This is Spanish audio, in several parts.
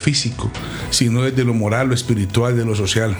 físico, sino desde lo moral, lo espiritual, de lo social.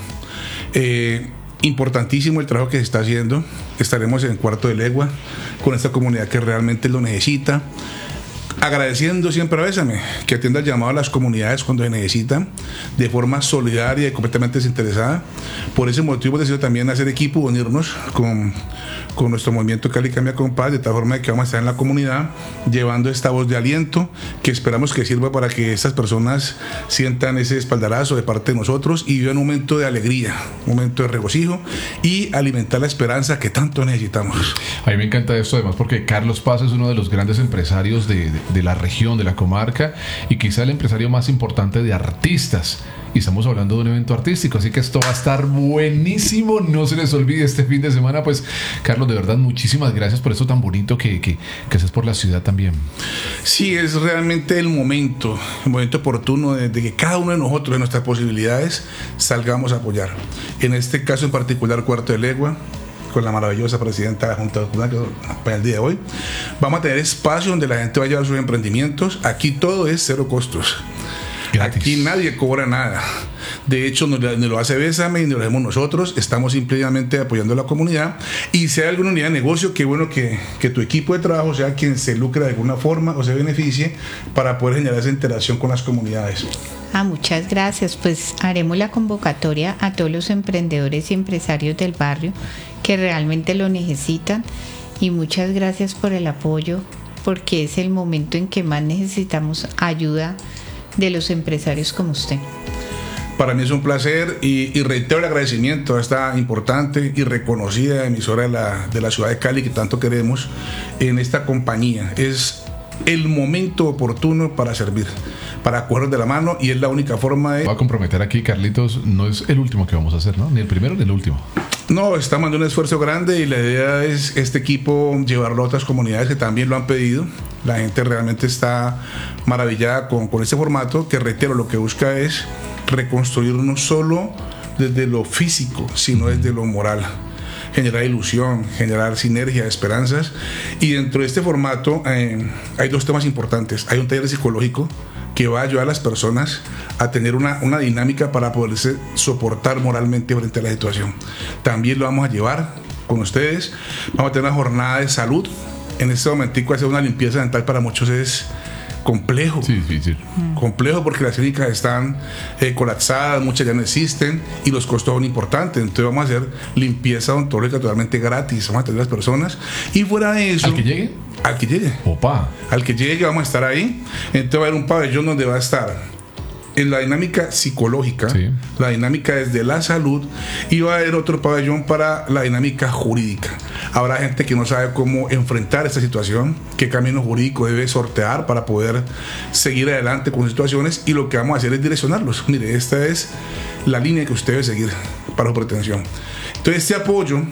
Importantísimo el trabajo que se está haciendo. Estaremos en Cuarto de Legua con esta comunidad que realmente lo necesita. Agradeciendo siempre a Bésame que atienda el llamado a las comunidades cuando se necesitan de forma solidaria y completamente desinteresada. Por ese motivo hemos decidido también hacer equipo, unirnos con nuestro movimiento Cali Cambia con Paz, de tal forma que vamos a estar en la comunidad llevando esta voz de aliento que esperamos que sirva para que estas personas sientan ese espaldarazo de parte de nosotros y vivan un momento de alegría, un momento de regocijo y alimentar la esperanza que tanto necesitamos. A mí me encanta esto además porque Carlos Paz es uno de los grandes empresarios de la región, de la comarca, y quizá el empresario más importante de artistas. Y estamos hablando de un evento artístico, así que esto va a estar buenísimo. No se les olvide este fin de semana. Pues Carlos, de verdad, muchísimas gracias por esto tan bonito que haces por la ciudad también. Sí, es realmente el momento oportuno de que cada uno de nosotros, de nuestras posibilidades, salgamos a apoyar. En este caso en particular, Cuarto de Legua, con la maravillosa presidenta de la Junta de Comunidad para el día de hoy, vamos a tener espacio donde la gente va a llevar sus emprendimientos. Aquí todo es cero costos. Gratis. Aquí nadie cobra nada. De hecho, no lo hace Bésame y no lo hacemos nosotros. Estamos simplemente apoyando a la comunidad. Y si hay alguna unidad de negocio, qué bueno que tu equipo de trabajo sea quien se lucre de alguna forma o se beneficie para poder generar esa interacción con las comunidades. Muchas gracias. Pues haremos la convocatoria a todos los emprendedores y empresarios del barrio que realmente lo necesitan. Y muchas gracias por el apoyo, porque es el momento en que más necesitamos ayuda de los empresarios como usted. Para mí es un placer y reitero el agradecimiento a esta importante y reconocida emisora de la ciudad de Cali que tanto queremos en esta compañía. Es el momento oportuno para servir, para cogernos de la mano, y es la única forma de... Voy a comprometer aquí, Carlitos, no es el último que vamos a hacer, ¿no? Ni el primero ni el último. No, estamos haciendo un esfuerzo grande y la idea es este equipo llevarlo a otras comunidades que también lo han pedido. La gente realmente está maravillada con este formato que, reitero, lo que busca es reconstruir no solo desde lo físico, sino desde lo moral. Generar ilusión, generar sinergia, esperanzas. Y dentro de este formato hay dos temas importantes. Hay un taller psicológico que va a ayudar a las personas a tener una dinámica para poderse soportar moralmente frente a la situación. También lo vamos a llevar con ustedes. Vamos a tener una jornada de salud. En este momentico hacer una limpieza dental para muchos es complejo. Sí, difícil. Complejo porque las clínicas están colapsadas, muchas ya no existen y los costos son importantes. Entonces vamos a hacer limpieza odontológica totalmente gratis. Vamos a tener a las personas. Y fuera de eso... ¿Al que llegue? Al que llegue. Opa. Al que llegue vamos a estar ahí. Entonces va a haber un pabellón donde va a estar en la dinámica psicológica, sí, la dinámica desde la salud, y va a haber otro pabellón para la dinámica jurídica. Habrá gente que no sabe cómo enfrentar esta situación, qué camino jurídico debe sortear para poder seguir adelante con situaciones, y lo que vamos a hacer es direccionarlos. Mire, esta es la línea que usted debe seguir para su pretensión. Entonces este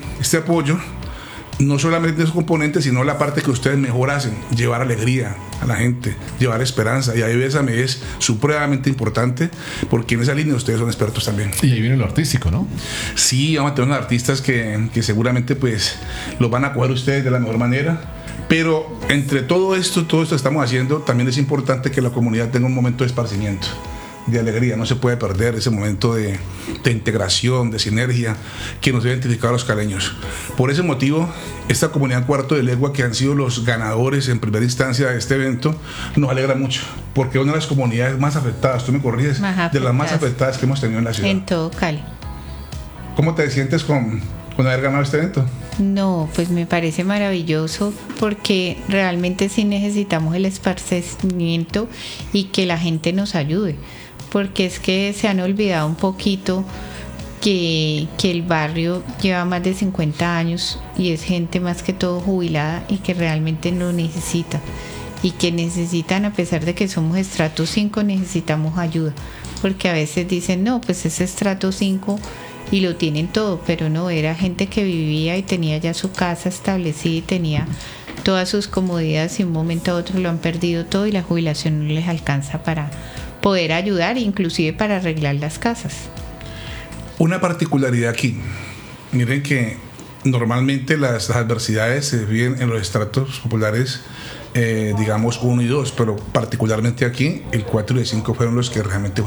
apoyo no solamente es componente, sino la parte que ustedes mejor hacen, llevar alegría a la gente, llevar esperanza, y ahí Bésame es supremamente importante, porque en esa línea ustedes son expertos también. Y ahí viene lo artístico, ¿no? Sí, vamos a tener unos artistas que seguramente pues los van a coger ustedes de la mejor manera, pero entre todo esto que estamos haciendo, también es importante que la comunidad tenga un momento de esparcimiento, de alegría. No se puede perder ese momento de integración, de sinergia que nos ha identificado a los caleños. Por ese motivo, esta comunidad Cuarto de Legua, que han sido los ganadores en primera instancia de este evento, nos alegra mucho, porque es una de las comunidades más afectadas, tú me corriges, de las más afectadas que hemos tenido en la ciudad. En todo Cali. ¿Cómo te sientes con haber ganado este evento? No, pues me parece maravilloso, porque realmente sí necesitamos el esparcimiento y que la gente nos ayude, porque es que se han olvidado un poquito que el barrio lleva más de 50 años y es gente más que todo jubilada y que realmente lo necesita, y que necesitan, a pesar de que somos estrato 5, necesitamos ayuda, porque a veces dicen, no, pues es estrato 5 y lo tienen todo, pero no, era gente que vivía y tenía ya su casa establecida y tenía todas sus comodidades, y un momento a otro lo han perdido todo y la jubilación no les alcanza para poder ayudar, inclusive para arreglar las casas. Una particularidad aquí, miren que normalmente las adversidades se viven en los estratos populares, digamos 1 y 2, pero particularmente aquí el 4 y el 5 fueron los que realmente